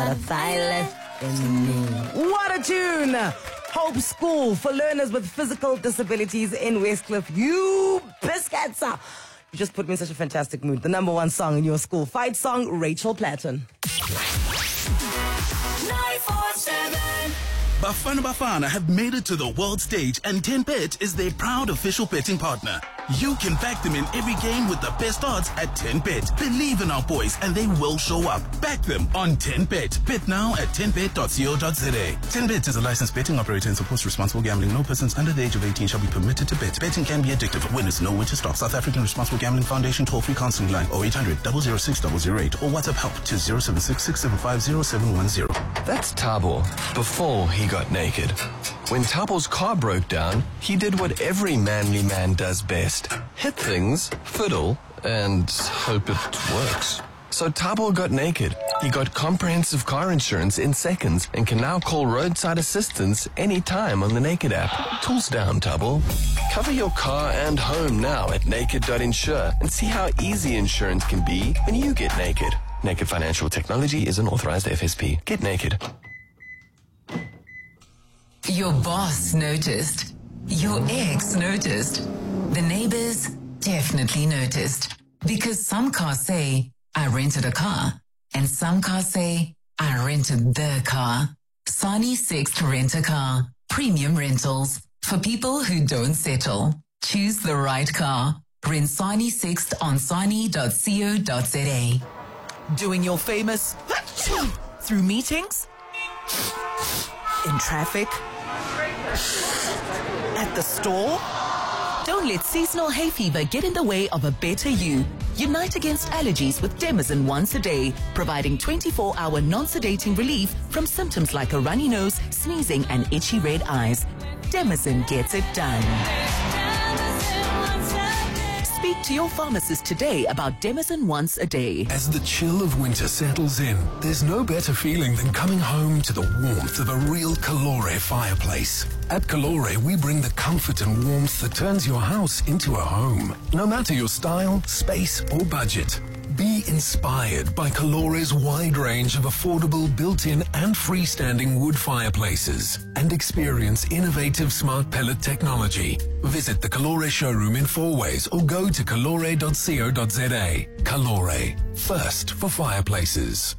Violet in me. What a tune! Hope School for learners with physical disabilities in Westcliff. You biscuits! You just put me in such a fantastic mood. The number one song in your school fight song, Rachel Platten. 947. Bafana have made it to the world stage, and 10Bet is their proud official betting partner. You can back them in every game with the best odds at 10Bet. Believe in our boys and they will show up. Back them on 10Bet. Bet now at 10bet.co.za. 10Bet is a licensed betting operator and supports responsible gambling. No persons under the age of 18 shall be permitted to bet. Betting can be addictive. Winners know when to stop. South African Responsible Gambling Foundation toll-free counseling line 0800 006 008 or WhatsApp help to 076 675 0710. That's Thabo before he got naked. When Thabo's car broke down, he did what every manly man does best. Hit things, fiddle, and hope it works. So Thabo got naked. He got comprehensive car insurance in seconds and can now call roadside assistance anytime on the Naked app. Tools down, Thabo. Cover your car and home now at naked.insure and see how easy insurance can be when you get naked. Naked Financial Technology is an authorized FSP. Get naked. Your boss noticed. Your ex noticed. The neighbors definitely noticed. Because some cars say, I rented a car. And some cars say, I rented the car. Sani Sixt Rent a Car. Premium rentals. For people who don't settle. Choose the right car. Rent Sani Sixt on sani.co.za. Doing your famous through meetings, in traffic, at the store. Don't let seasonal hay fever get in the way of a better you. Unite against allergies with Demazin once a day, providing 24-hour non-sedating relief from symptoms like a runny nose, sneezing, and itchy red eyes. Demazin gets it done. Speak to your pharmacist today about Demazin once a day. As the chill of winter settles in, there's no better feeling than coming home to the warmth of a real Calore fireplace. At Calore, we bring the comfort and warmth that turns your house into a home. No matter your style, space, or budget. Be inspired by Calore's wide range of affordable built-in and freestanding wood fireplaces and experience innovative smart pellet technology. Visit the Calore showroom in Fourways or go to calore.co.za. Calore, first for fireplaces.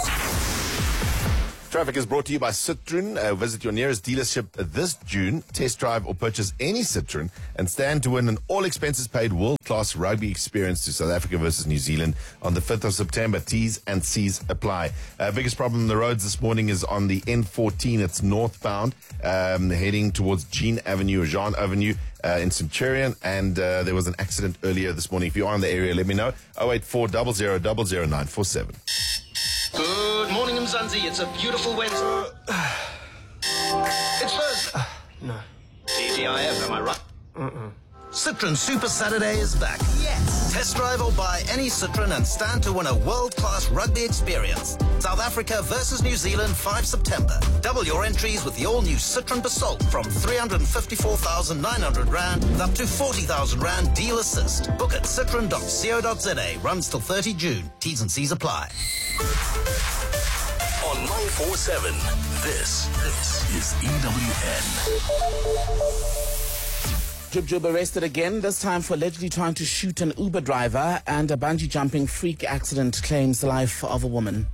Traffic is brought to you by Citroen. Visit your nearest dealership this June. Test drive or purchase any Citroen and stand to win an all-expenses-paid world-class rugby experience to South Africa versus New Zealand on the 5th of September. T's and C's apply. Biggest problem on the roads this morning is on the N14. It's northbound, heading towards Jean Avenue or Jean Avenue in Centurion. And there was an accident earlier this morning. If you are in the area, let me know. 084 00 00947. Good morning, Mzansi. It's a beautiful Wednesday. It's Thursday. No. TGIF, am I right? Citroen Super Saturday is back. Yes! Test drive or buy any Citroen and stand to win a world-class rugby experience. South Africa versus New Zealand, 5 September. Double your entries with the all-new Citroen Basalt from 354,900 Rand up to 40,000 Rand deal assist. Book at citroen.co.za. Runs till 30 June. T's and C's apply. On 947, this is EWN. Jub arrested again, this time for allegedly trying to shoot an Uber driver, and a bungee jumping freak accident claims the life of a woman.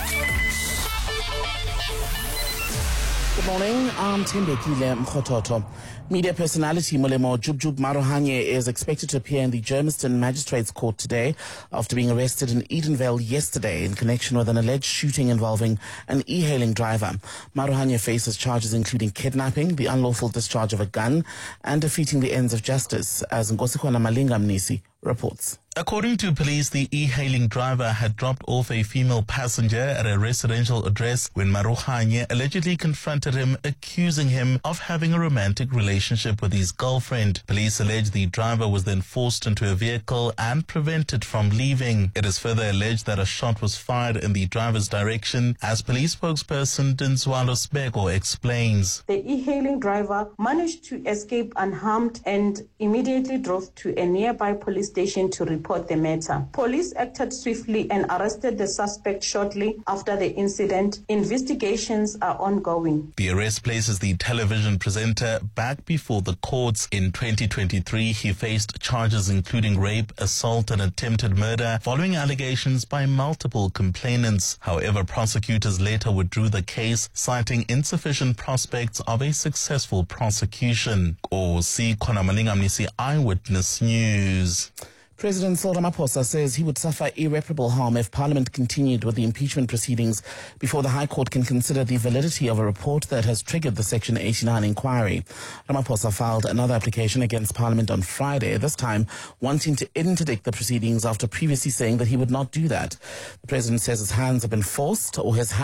Good morning, I'm Tembekile Mkhototo. Media personality Molemo Jub Marohanye is expected to appear in the Germiston Magistrates Court today after being arrested in Edenvale yesterday in connection with an alleged shooting involving an e-hailing driver. Marohanye faces charges including kidnapping, the unlawful discharge of a gun, and defeating the ends of justice, as Ngosikwana Malinga Mnisi reports. According to police, the e-hailing driver had dropped off a female passenger at a residential address when Marohanye allegedly confronted him, accusing him of having a romantic relationship with his girlfriend. Police allege the driver was then forced into a vehicle and prevented from leaving. It is further alleged that a shot was fired in the driver's direction, as police spokesperson Dinswalo Sbego explains. The e-hailing driver managed to escape unharmed and immediately drove to a nearby police station to report the matter. Police acted swiftly and arrested the suspect shortly after the incident. Investigations are ongoing. The arrest places the television presenter back before the courts. In 2023, he faced charges including rape, assault and attempted murder following allegations by multiple complainants. However, prosecutors later withdrew the case, citing insufficient prospects of a successful prosecution. Osi Konamalingamnisi, Eyewitness News. President Cyril Ramaphosa says he would suffer irreparable harm if Parliament continued with the impeachment proceedings before the High Court can consider the validity of a report that has triggered the Section 89 inquiry. Ramaphosa filed another application against Parliament on Friday, this time wanting to interdict the proceedings after previously saying that he would not do that. The President says his hand has been forced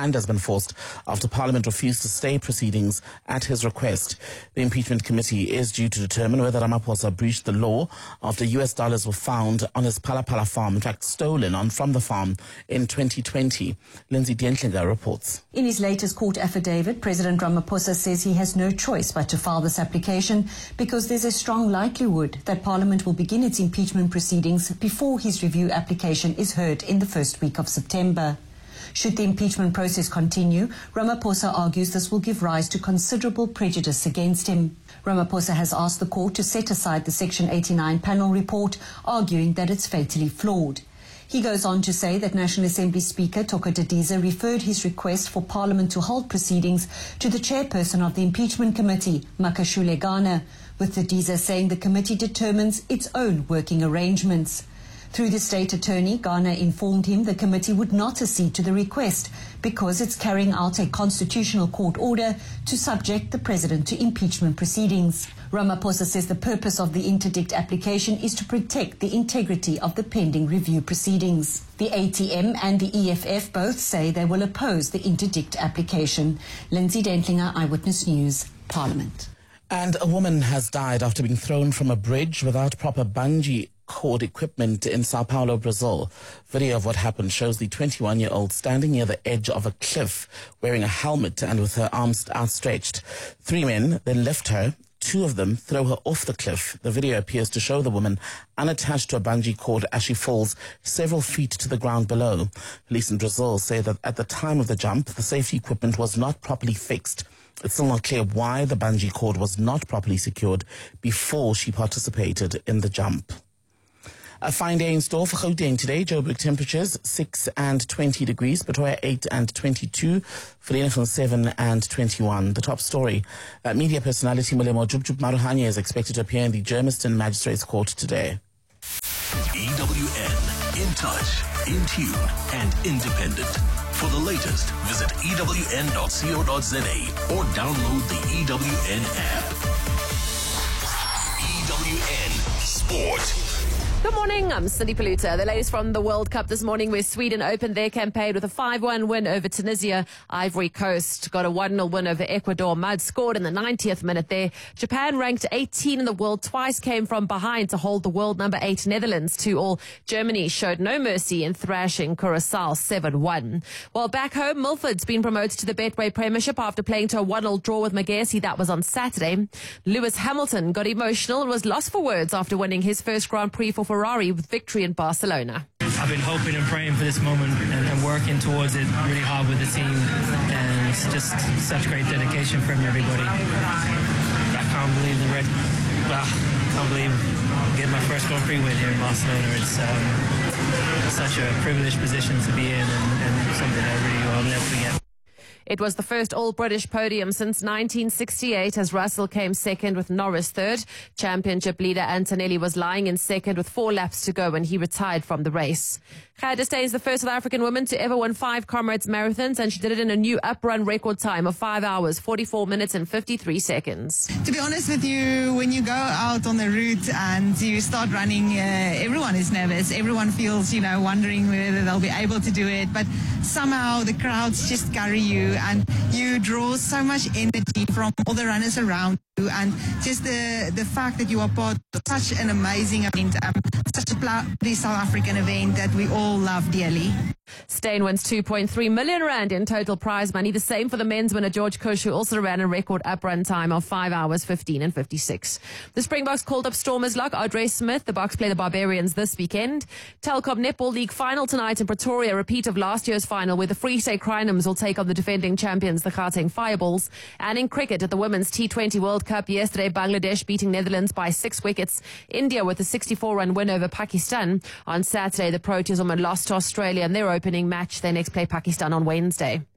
after Parliament refused to stay proceedings at his request. The impeachment committee is due to determine whether Ramaphosa breached the law after US dollars were found on his Palapala farm, in fact stolen from the farm in 2020. Lindsay Dientlinger reports. In his latest court affidavit, President Ramaphosa says he has no choice but to file this application because there's a strong likelihood that Parliament will begin its impeachment proceedings before his review application is heard in the first week of September. Should the impeachment process continue, Ramaphosa argues this will give rise to considerable prejudice against him. Ramaphosa has asked the court to set aside the Section 89 panel report, arguing that it's fatally flawed. He goes on to say that National Assembly Speaker Toko Didiza referred his request for Parliament to hold proceedings to the chairperson of the impeachment committee, Makashule Ghana, with Didiza saying the committee determines its own working arrangements. Through the state attorney, Ghana informed him the committee would not accede to the request because it's carrying out a constitutional court order to subject the president to impeachment proceedings. Ramaphosa says the purpose of the interdict application is to protect the integrity of the pending review proceedings. The ATM and the EFF both say they will oppose the interdict application. Lindsay Dentlinger, Eyewitness News, Parliament. And a woman has died after being thrown from a bridge without proper bungee cord equipment in Sao Paulo, Brazil. Video of what happened shows the 21-year-old standing near the edge of a cliff wearing a helmet and with her arms outstretched. 3 men then lift her. 2 of them throw her off the cliff. The video appears to show the woman unattached to a bungee cord as she falls several feet to the ground below. Police in Brazil say that at the time of the jump, the safety equipment was not properly fixed. It's still not clear why the bungee cord was not properly secured before she participated in the jump. A fine day in store for Gauteng today. Joburg temperatures 6 and 20 degrees. Pretoria 8 and 22. Vereeniging 7 and 21. The top story. Media personality Molemo Jubjub Maruhanye is expected to appear in the Germiston Magistrates Court today. EWN. In touch, in tune, and independent. For the latest, visit ewn.co.za or download the EWN app. EWN Sport. Good morning, I'm Cindy Paluta. The latest from the World Cup this morning, where Sweden opened their campaign with a 5-1 win over Tunisia. Ivory Coast got a 1-0 win over Ecuador. Mud scored in the 90th minute there. Japan, ranked 18 in the world, twice came from behind to hold the world number 8 Netherlands 2-2. Germany showed no mercy in thrashing Curaçao 7-1. While back home, Milford's been promoted to the Betway Premiership after playing to a 1-0 draw with Magesi. That was on Saturday. Lewis Hamilton got emotional and was lost for words after winning his first Grand Prix for Ferrari with victory in Barcelona. I've been hoping and praying for this moment and working towards it really hard with the team, and it's just such great dedication from everybody. I can't believe can't believe getting my first Grand Prix win here in Barcelona. It's such a privileged position to be in, and something that really I'll never forget. It was the first all-British podium since 1968 as Russell came second with Norris third. Championship leader Antonelli was lying in second with 4 laps to go when he retired from the race. Gert Steyn is the first South African woman to ever win 5 Comrades marathons, and she did it in a new up-run record time of 5 hours, 44 minutes and 53 seconds. To be honest with you, when you go out on the route and you start running, everyone is nervous. Everyone feels, wondering whether they'll be able to do it. But somehow the crowds just carry you, and you draw so much energy from all the runners around you, and just the fact that you are part of such an amazing event, such a proudly South African event that we all love dearly. Steyn wins 2.3 million rand in total prize money. The same for the men's winner George Cush, who also ran a record uprun time of 5 hours 15 and 56. The Springboks called up Stormers luck. Audrey Smith, the Bucks play the Barbarians this weekend. Telkom Netball League final tonight in Pretoria, a repeat of last year's final where the Free State Crinums will take on the defending champions, the Gauteng Fireballs. And in cricket at the Women's T20 World Cup yesterday, Bangladesh beating Netherlands by 6 wickets. India with a 64-run win over Pakistan. On Saturday, the Proteas women lost to Australia in their opening match. They next play Pakistan on Wednesday.